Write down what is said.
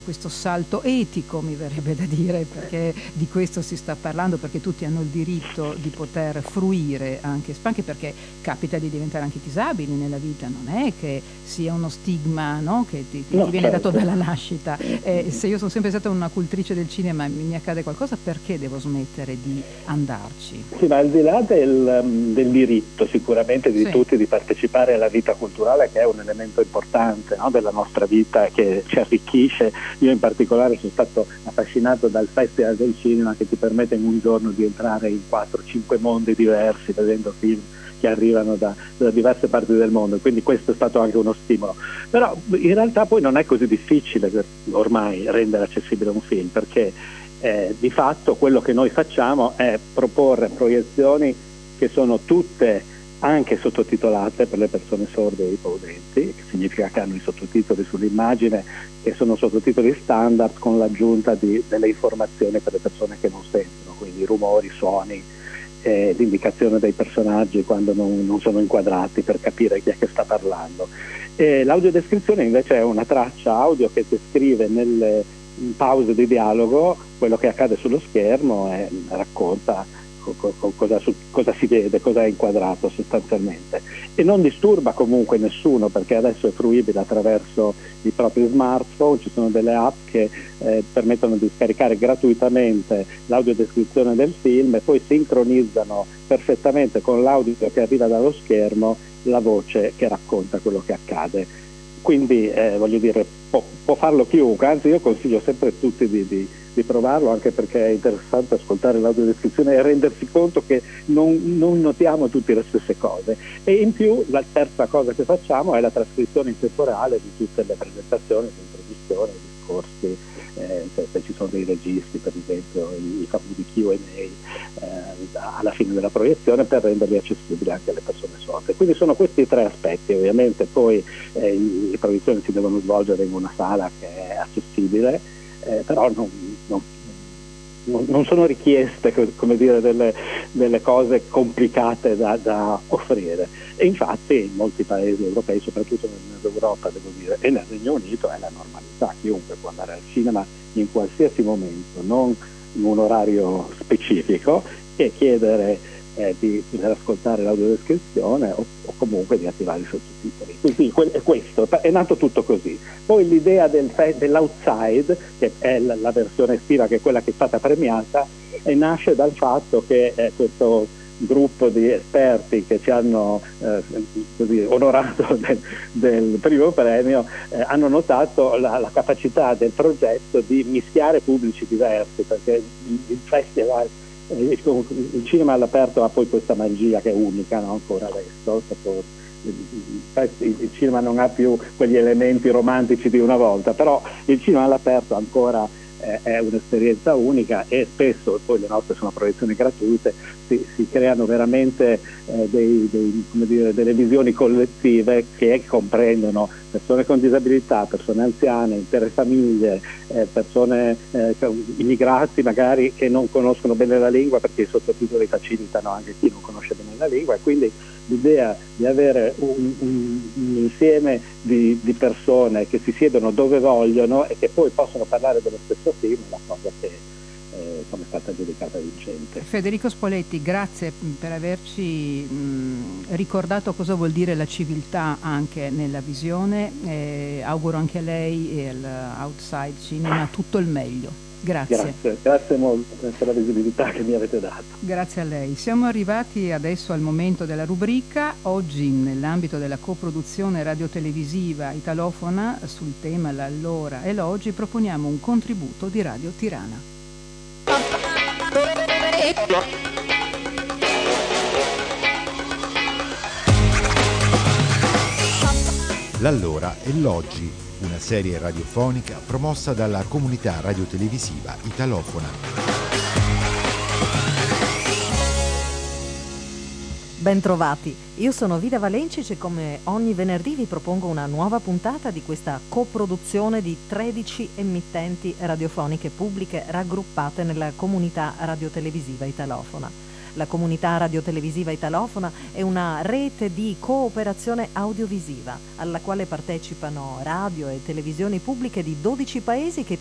questo salto etico, mi verrebbe da dire, perché di questo si sta parlando, perché tutti hanno il diritto di poter fruire anche perché capita di diventare anche disabili nella vita, non è che sia uno stigma, no? Che ti viene dato dalla nascita. Se io sono sempre stata una cultrice del cinema e mi accade qualcosa, perché devo smettere di andarci? Sì, ma al di là del diritto sicuramente di tutti di partecipare alla vita culturale, che è un elemento importante, no, della nostra vita, che ci arricchisce. Io in particolare sono stato affascinato dal Festival del Cinema, che ti permette in un giorno di entrare in 4-5 mondi diversi vedendo film che arrivano da diverse parti del mondo, quindi questo è stato anche uno stimolo. Però in realtà poi non è così difficile ormai rendere accessibile un film, perché di fatto quello che noi facciamo è proporre proiezioni che sono tutte anche sottotitolate per le persone sorde e ipoudenti, che significa che hanno i sottotitoli sull'immagine, che sono sottotitoli standard con l'aggiunta delle informazioni per le persone che non sentono, quindi rumori, suoni, l'indicazione dei personaggi quando non sono inquadrati per capire chi è che sta parlando. L'audiodescrizione invece è una traccia audio che descrive nelle pause di dialogo quello che accade sullo schermo e racconta cosa si vede, cosa è inquadrato sostanzialmente, e non disturba comunque nessuno, perché adesso è fruibile attraverso i propri smartphone. Ci sono delle app che permettono di scaricare gratuitamente l'audiodescrizione del film e poi sincronizzano perfettamente con l'audio che arriva dallo schermo la voce che racconta quello che accade. Quindi voglio dire, può farlo chiunque, anzi io consiglio sempre a tutti di provarlo, anche perché è interessante ascoltare l'audiodescrizione e rendersi conto che non notiamo tutte le stesse cose. E in più la terza cosa che facciamo è la trascrizione in temporale di tutte le presentazioni, l'introduzione, i discorsi, se ci sono dei registi, per esempio i famosi Q&A alla fine della proiezione, per renderli accessibili anche alle persone sorde. Quindi sono questi tre aspetti. Ovviamente poi le proiezioni si devono svolgere in una sala che è accessibile, però non sono richieste, come dire, delle cose complicate da offrire. E infatti in molti paesi europei, soprattutto nell'Europa, devo dire, e nel Regno Unito, è la normalità. Chiunque può andare al cinema in qualsiasi momento, non in un orario specifico, e chiedere di ascoltare l'audiodescrizione o comunque di attivare i sottotitoli. Quindi è questo, è nato tutto così. Poi l'idea dell'outside, che è la versione estiva, che è quella che è stata premiata, nasce dal fatto che questo gruppo di esperti che ci hanno così onorato del primo premio hanno notato la capacità del progetto di mischiare pubblici diversi, perché il festival, il cinema all'aperto ha poi questa magia che è unica, no? Ancora adesso il cinema non ha più quegli elementi romantici di una volta, però il cinema all'aperto ancora è un'esperienza unica, e spesso, poi le nostre sono proiezioni gratuite, si creano veramente delle visioni collettive che comprendono persone con disabilità, persone anziane, intere famiglie, persone immigrati magari che non conoscono bene la lingua, perché i sottotitoli facilitano anche chi non conosce bene la lingua. E quindi l'idea di avere un insieme di persone che si siedono dove vogliono e che poi possono parlare dello stesso film è la cosa che è stata giudicata vincente. Federico Spoletti, grazie per averci ricordato cosa vuol dire la civiltà anche nella visione. Auguro anche a lei e all'Outside Cinema tutto il meglio. Grazie molto per la visibilità che mi avete dato. Grazie a lei. Siamo arrivati adesso al momento della rubrica. Oggi, nell'ambito della coproduzione radiotelevisiva italofona sul tema l'allora e l'oggi, proponiamo un contributo di Radio Tirana. L'allora e l'oggi, una serie radiofonica promossa dalla comunità radiotelevisiva italofona. Bentrovati, io sono Vida Valencic e come ogni venerdì vi propongo una nuova puntata di questa coproduzione di 13 emittenti radiofoniche pubbliche raggruppate nella comunità radiotelevisiva italofona. La comunità radiotelevisiva italofona è una rete di cooperazione audiovisiva alla quale partecipano radio e televisioni pubbliche di 12 paesi che